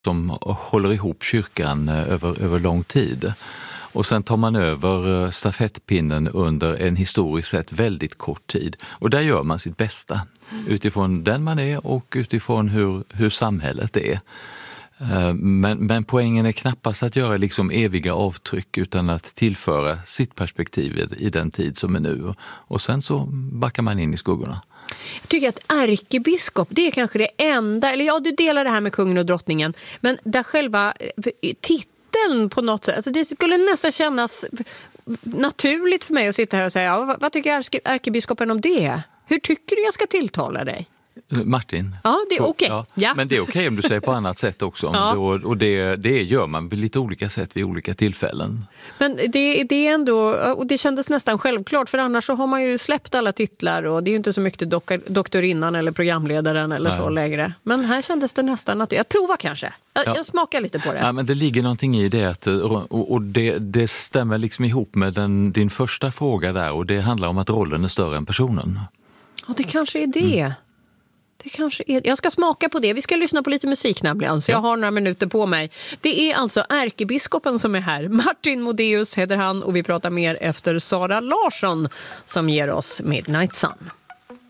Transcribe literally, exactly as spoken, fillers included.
som håller ihop kyrkan över, över lång tid. Och sen tar man över stafettpinnen under en historiskt sett väldigt kort tid. Och där gör man sitt bästa utifrån den man är och utifrån hur, hur samhället är. Men, men poängen är knappast att göra liksom eviga avtryck utan att tillföra sitt perspektiv i den tid som är nu. Och sen så backar man in i skuggorna. Jag tycker att ärkebiskop, det är kanske det enda, eller ja, du delar det här med kungen och drottningen, men där själva titeln på något sätt, alltså det skulle nästan kännas naturligt för mig att sitta här och säga, ja, vad, vad tycker ärkebiskopen om det? Hur tycker du jag ska tilltala dig? Martin. Ja, det är okej. Okay. Ja. Ja. Men det är okej okay om du säger på annat sätt också. Ja. Och, och det, det gör man på lite olika sätt vid olika tillfällen. Men det, det är ändå, och det kändes nästan självklart, för annars så har man ju släppt alla titlar och det är ju inte så mycket dok- doktorinnan eller programledaren eller Nej. Så längre. Men här kändes det nästan att jag provar kanske. Jag, ja. jag smakar lite på det. Ja, men det ligger någonting i det att, och, och det, det stämmer liksom ihop med den, din första fråga där, och det handlar om att rollen är större än personen. Ja, det kanske är det. Mm. Det kanske är... Jag ska smaka på det. Vi ska lyssna på lite musik nämligen, så jag har några minuter på mig. Det är alltså ärkebiskopen som är här. Martin Modéus heter han och vi pratar mer efter Sara Larsson som ger oss Midnight Sun.